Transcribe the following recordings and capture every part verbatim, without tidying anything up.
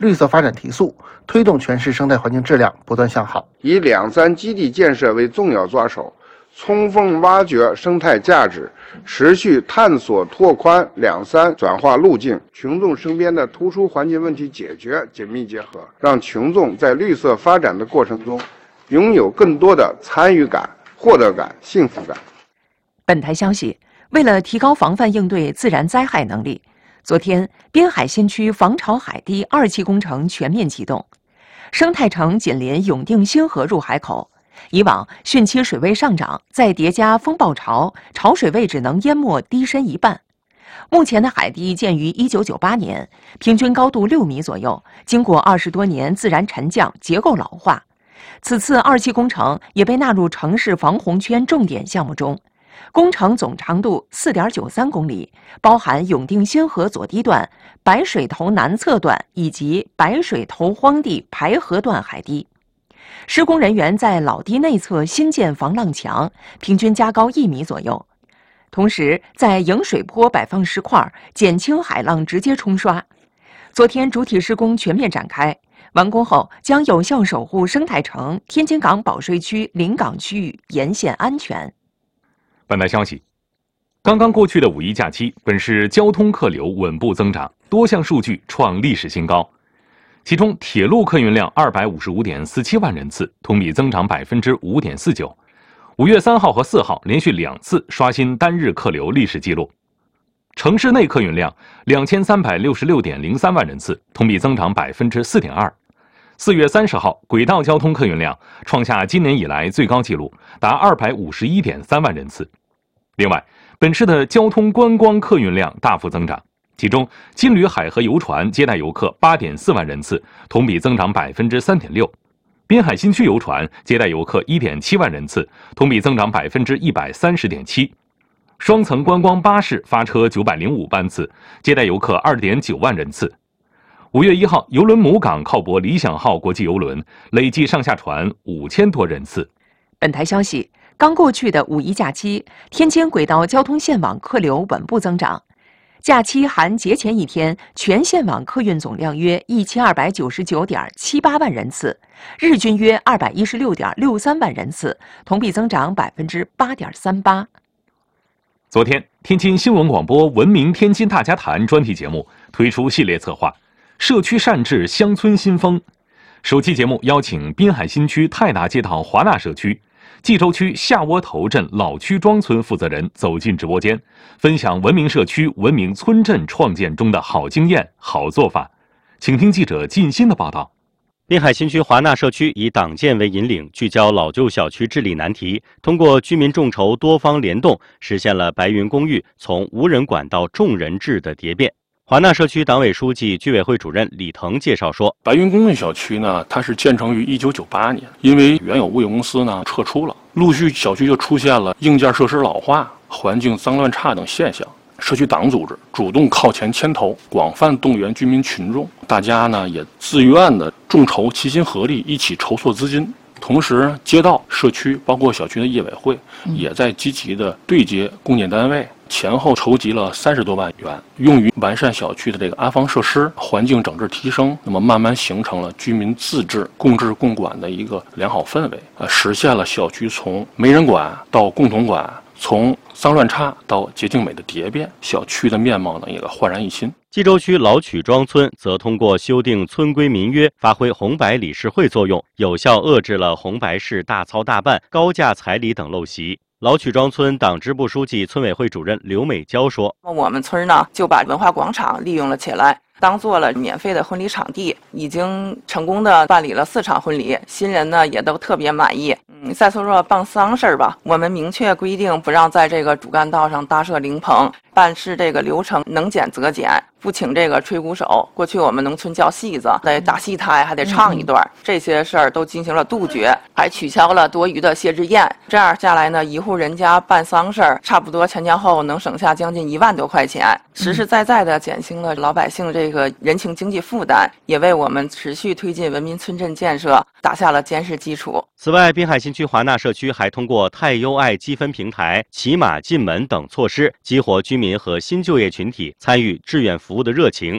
绿色发展提速，推动全市生态环境质量不断向好。 以两三基地建设为重要抓手，充分挖掘生态价值，持续探索拓宽两三转化路径，群众身边的突出环境问题解决紧密结合，让群众在绿色发展的过程中拥有更多的参与感、获得感、幸福感。 本台消息，为了提高防范应对自然灾害能力，昨天滨海新区防潮海堤二期工程全面启动，生态城紧邻永定新河入海口。以往汛期水位上涨，再叠加风暴潮，潮水位只能淹没堤身一半。目前的海堤建于一九九八年，平均高度六米左右，经过二十多年自然沉降，结构老化。此次二期工程也被纳入城市防洪圈重点项目中，工程总长度 四点九三公里，包含永定新河左堤段、白水头南侧段以及白水头荒地排河段海堤。施工人员在老堤内侧新建防浪墙，平均加高一米左右。同时，在迎水坡摆放石块，减轻海浪直接冲刷。昨天主体施工全面展开，完工后将有效守护生态城、天津港保税区临港区域沿线安全。 本台消息，刚刚过去的五一假期，本市交通客流稳步增长，多项数据创历史新高。其中，铁路客运量二百五十五点四七万人次，同比增长百分之五点四九。五月三号和四号连续两次刷新单日客流历史记录。城市内客运量两千三百六十六点零三万人次，同比增长百分之四点二。四月三十号，轨道交通客运量创下今年以来最高纪录，达二百五十一点三万人次。另外，本市的交通观光客运量大幅增长。其中，金旅海河游船接待游客八点四万人次，同比增长百分之三点六；滨海新区游船接待游客一点七万人次，同比增长百分之一百三十点七；双层观光巴士发车九百零五班次，接待游客二点九万人次。五月一号，邮轮母港靠泊理想号国际邮轮累计上下船五千多人次。 本台消息，刚过去的五一假期，天津轨道交通线网客流稳步增长。假期含节前一天，全线网客运总量约一千二百九十九点七八万人次，日均约二百一十六点六三万人次，同比增长百分之八点三八。 昨天，天津新闻广播《文明天津大家谈》专题节目推出系列策划“社区善治，乡村新风”。首期节目邀请滨海新区泰达街道华纳社区、冀州区下窝头镇老区庄村负责人走进直播间，分享文明社区、文明村镇创建中的好经验、好做法。请听记者靳鑫的报道。 滨海新区华纳社区以党建为引领，聚焦老旧小区治理难题，通过居民众筹多方联动，实现了白云公寓从无人管到众人治的蝶变。华纳社区党委书记、居委会主任李腾介绍说， 白云公寓小区呢，它是建成于一九九八年，因为原有物业公司呢撤出了，陆续小区就出现了硬件设施老化、环境脏乱差等现象。社区党组织主动靠前牵头，广泛动员居民群众，大家呢也自愿的众筹，齐心合力，一起筹措资金。同时，街道、社区包括小区的业委会也在积极的对接共建单位，前后筹集了三十多万元，用于完善小区的这个安防设施、环境整治提升。那么慢慢形成了居民自治、共治共管的一个良好氛围，呃，实现了小区从没人管到共同管，从脏乱差到洁净美的蝶变，小区的面貌呢也焕然一新。 冀州区老曲庄村则通过修订村规民约，发挥红白理事会作用，有效遏制了红白事大操大办、高价彩礼等陋习。老曲庄村党支部书记、村委会主任刘美娇说：“ 我们村呢就把文化广场利用了起来，当做了免费的婚礼场地，已经成功的办理了四场婚礼，新人呢也都特别满意。嗯，再说说办丧事儿吧，我们明确规定不让在这个主干道上搭设灵棚，办事这个流程能减则减，不请这个吹鼓手。过去我们农村叫戏子，得打戏台，还得唱一段，这些事儿都进行了杜绝，还取消了多余的谢之宴。这样下来呢，一户人家办丧事儿，差不多前前后后能省下将近一万多块钱，实实在在的减轻了老百姓这个人情经济负担，也为我们持续推进文明村镇建设打下了坚实基础。 此外，滨海新区华纳社区还通过太优爱积分平台、骑马进门等措施，激活居民和新就业群体参与志愿服务的热情。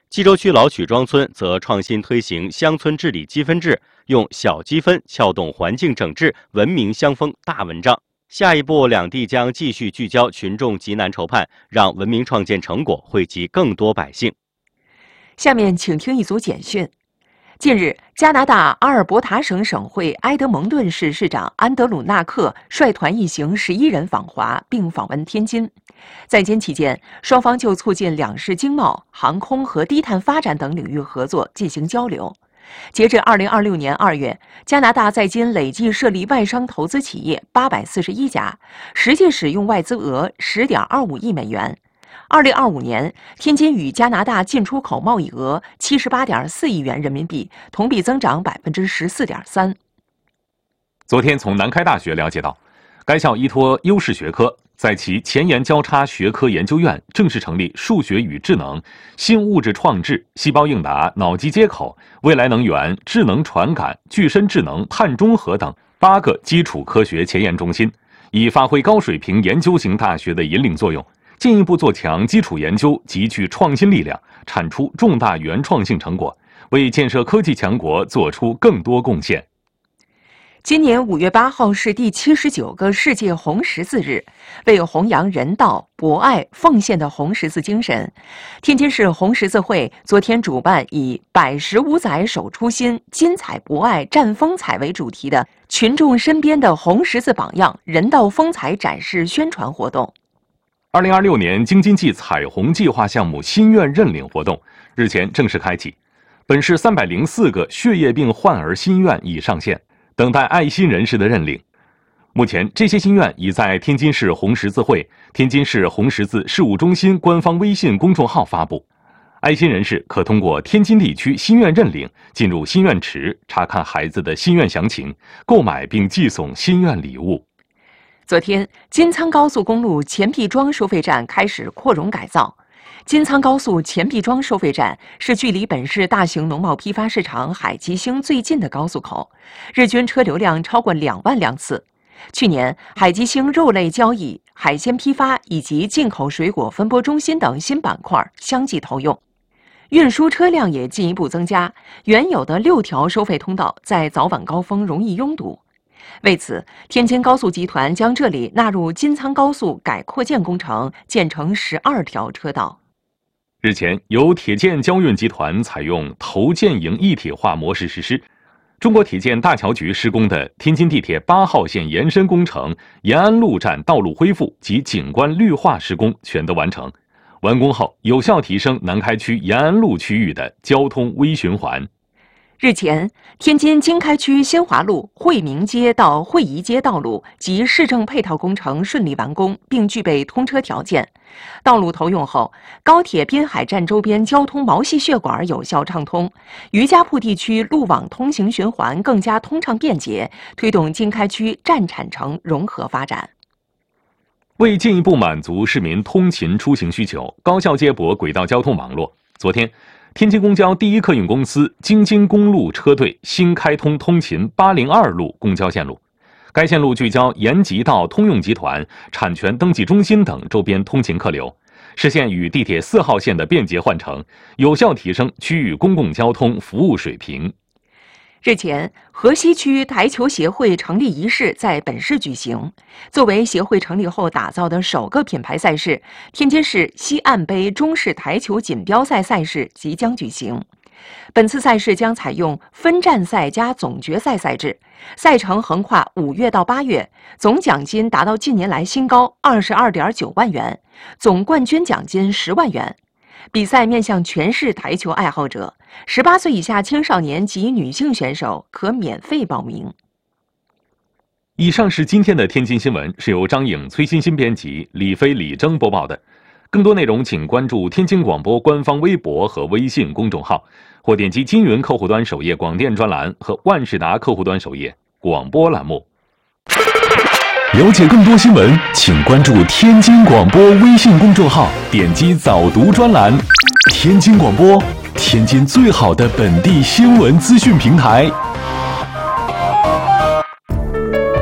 冀州区老曲庄村则创新推行乡村治理积分制，用小积分撬动环境整治文明乡风大文章。下一步，两地将继续聚焦群众急难愁盼，让文明创建成果惠及更多百姓。 下面请听一组简讯。近日，加拿大阿尔伯塔省省会埃德蒙顿市市长安德鲁纳克率团一行十一人访华，并访问天津。在京期间，双方就促进两市经贸、航空和低碳发展等领域合作进行交流。截至二零二六年二月，加拿大在京累计设立外商投资企业八百四十一家，实际使用外资额十点二五亿美元。二零二五年，天津与加拿大进出口贸易额七十八点四亿元人民币，同比增长百分之十四点三。 昨天从南开大学了解到，该校依托优势学科，在其前沿交叉学科研究院正式成立数学与智能、新物质创制、细胞应答、脑机接口、未来能源、智能传感、具身智能、碳中和等八个基础科学前沿中心，以发挥高水平研究型大学的引领作用，进一步做强基础研究，集聚创新力量，产出重大原创性成果，为建设科技强国做出更多贡献。 今年五月八号是第七十九个世界红十字日，为弘扬人道、博爱、奉献的红十字精神，天津市红十字会昨天主办以“百十五载守初心，金彩博爱绽风采”为主题的群众身边的红十字榜样人道风采展示宣传活动。 二零二六年京津冀彩虹计划项目心愿认领活动日前正式开启，本市三百零四个血液病患儿心愿已上线，等待爱心人士的认领。目前，这些心愿已在天津市红十字会、天津市红十字事务中心官方微信公众号发布。爱心人士可通过天津地区心愿认领进入心愿池，查看孩子的心愿详情，购买并寄送心愿礼物。 昨天，金苍高速公路钱币庄收费站开始扩容改造。金苍高速钱币庄收费站是距离本市大型农贸批发市场海吉星最近的高速口，日均车流量超过两万辆次。去年，海吉星肉类交易、海鲜批发以及进口水果分拨中心等新板块相继投用，运输车辆也进一步增加，原有的六条收费通道在早晚高峰容易拥堵。为此，天津高速集团将这里纳入金苍高速改扩建工程，建成十二条车道。 日前，由铁建交运集团采用投建营一体化模式实施，中国铁建大桥局施工的天津地铁八号线延伸工程延安路站道路恢复及景观绿化施工全都完成。完工后，有效提升南开区延安路区域的交通微循环。 日前，天津经开区新华路惠民街到惠宜街道路及市政配套工程顺利完工，并具备通车条件。道路投用后，高铁滨海站周边交通毛细血管有效畅通，余家铺地区路网通行循环更加通畅便捷，推动经开区站产城融合发展。 为进一步满足市民通勤出行需求，高效接驳轨道交通网络，昨天，天津公交第一客运公司京津公路车队新开通通勤八零二路公交线路。该线路聚焦延吉到通用集团、产权登记中心等周边通勤客流，实现与地铁四号线的便捷换乘，有效提升区域公共交通服务水平。 日前，河西区台球协会成立仪式在本市举行。作为协会成立后打造的首个品牌赛事，天津市西岸杯中式台球锦标赛赛事即将举行。本次赛事将采用分站赛加总决赛赛制，赛程横跨五月到八月，总奖金达到近年来新高二十二点九万元，总冠军奖金十万元。比赛面向全市台球爱好者，十八岁以下青少年及女性选手可免费报名。 以上是今天的天津新闻，是由张颖、崔欣欣编辑，李飞、李征播报的。更多内容请关注天津广播官方微博和微信公众号，或点击金云客户端首页广电专栏和万事达客户端首页广播栏目。 了解更多新闻，请关注天津广播微信公众号，点击早读专栏。天津广播，天津最好的本地新闻资讯平台。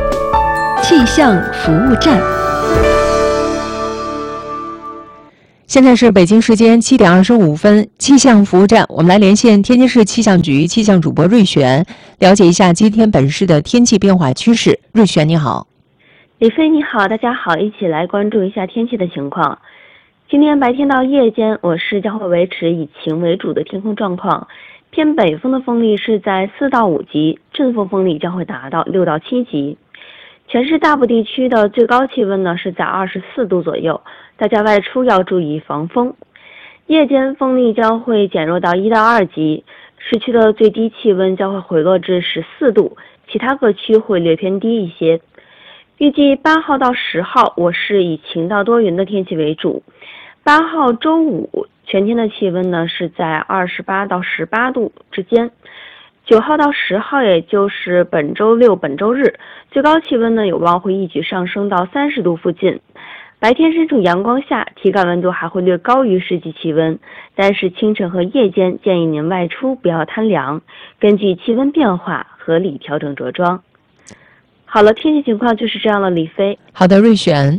气象服务站。 现在是北京时间七点二十五分，气象服务站，我们来连线天津市气象局气象主播瑞璇，了解一下今天本市的天气变化趋势。瑞璇你好。 李飞你好，大家好，一起来关注一下天气的情况。今天白天到夜间，我市将会维持以晴为主的天空状况，偏北风的风力是在四到五级，阵风风力将会达到六到七级。全市大部地区的最高气温呢是在二十四度左右，大家外出要注意防风。夜间风力将会减弱到一到二级，市区的最低气温将会回落至十四度，其他各区会略偏低一些。预计八号到十号，我市以晴到多云的天气为主。八号周五全天的气温呢是在二十八到十八度之间。九号到十号，也就是本周六、本周日，最高气温呢有望会一举上升到三十度附近。白天身处阳光下，体感温度还会略高于实际气温，但是清晨和夜间建议您外出不要贪凉，根据气温变化合理调整着装。好了，天气情况就是这样了，李飞。 好的，瑞璇。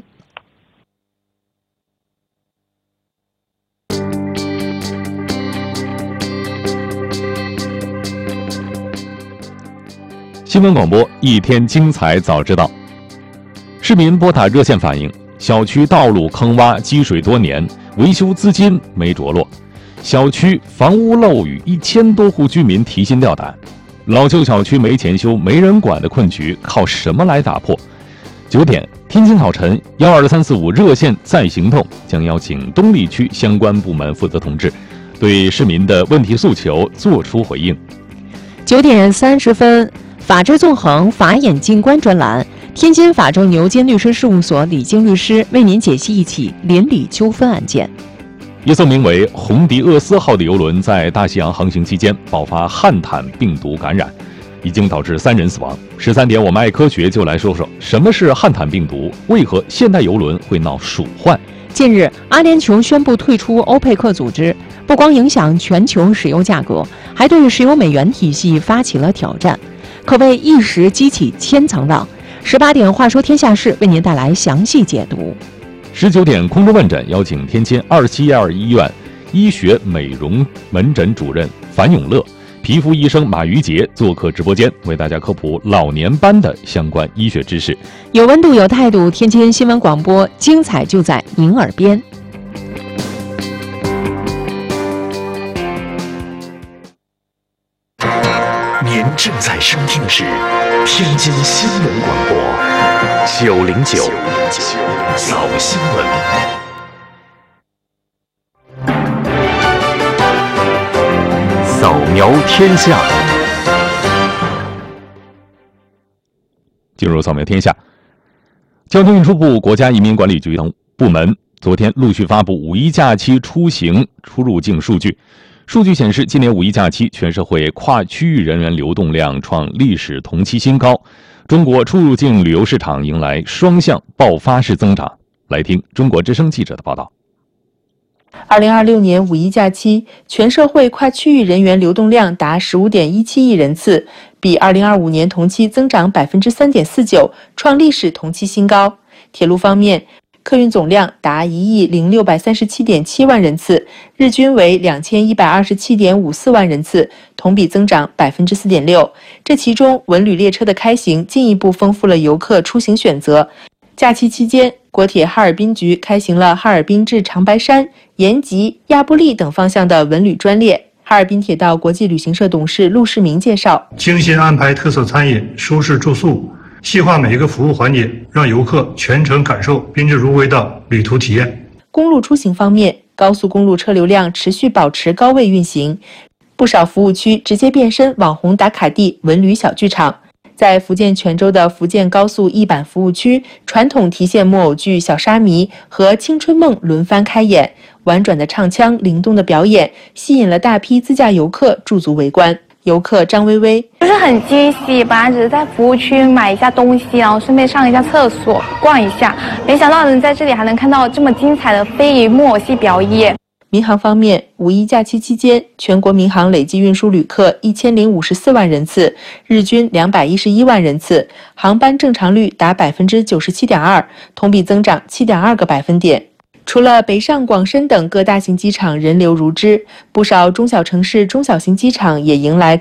新闻广播一天精彩早知道。市民拨打热线反映，小区道路坑洼积水多年，维修资金没着落，小区房屋漏雨，一千多户居民提心吊胆。老旧小区没钱修、没人管的困局，靠什么来打破？九点，天津早晨幺二三四五热线再行动将邀请东丽区相关部门负责同志，对市民的问题诉求作出回应。 九点三十分。法治纵横法眼静观专栏，天津法政牛津律师事务所李静律师为您解析一起邻里纠纷案件。 一艘名为红迪厄斯号的邮轮在大西洋航行期间爆发汉坦病毒感染，已经导致三人死亡。十三点，我们爱科学就来说说什么是汉坦病毒，为何现代邮轮会闹鼠患。 近日，阿联酋宣布退出欧佩克组织，不光影响全球石油价格，还对石油美元体系发起了挑战。可谓一时激起千层浪。十八点，话说天下事为您带来详细解读。 十九点，空中问诊邀请天津二七一二医院医学美容门诊主任樊永乐、皮肤医生马于杰做客直播间，为大家科普老年斑的相关医学知识。 有温度有态度，天津新闻广播，精彩就在您耳边。 您正在收听的是天津新闻广播九零九早新闻。扫描天下，进入扫描天下。交通运输部、国家移民管理局等部门昨天陆续发布五一假期出行出入境数据。数据显示，今年五一假期全社会跨区域人员流动量创历史同期新高，中国出入境旅游市场迎来双向爆发式增长。来听中国之声记者的报道。 二零二六年五一假期，全社会跨区域人员流动量达十五点一七亿人次，比二零二五年同期增长百分之三点四九，创历史同期新高。铁路方面，客运总量达一亿零六百三十七点七万人次，日均为两千一百二十七点五四万人次，同比增长百分之四点六。这其中，文旅列车的开行进一步丰富了游客出行选择。假期期间，国铁哈尔滨局开行了哈尔滨至长白山、延吉、亚布力等方向的文旅专列。哈尔滨铁道国际旅行社董事陆世明介绍， 精心安排特色餐饮、舒适住宿，细化每一个服务环节，让游客全程感受宾至如归的旅途体验。 公路出行方面，高速公路车流量持续保持高位运行，不少服务区直接变身网红打卡地、文旅小剧场。在福建泉州的福建高速一板服务区，传统提线木偶剧《小沙弥》和《青春梦》轮番开演，婉转的唱腔、灵动的表演，吸引了大批自驾游客驻足围观。游客张薇薇就是很惊喜，本来只是在服务区买一下东西，然后顺便上一下厕所、逛一下，没想到能在这里还能看到这么精彩的非遗木偶戏表演。 民航方面，五一假期期间，全国民航累计运输旅客一千零五十四万人次，日均两百一十一万人次，航班正常率达百分之九十七点二，同比增长七点二个百分点。 除了北上广深等各大型机场人流如织，不少中小城市中小型机场也迎来